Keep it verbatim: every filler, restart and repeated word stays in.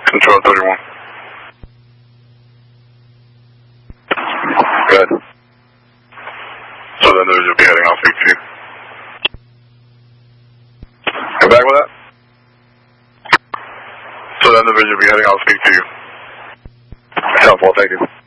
Control thirty-one. Good. So then you'll be heading, I'll speak to you. Come back with that? So then the you'll be heading, I'll speak to you. Helpful, thank you.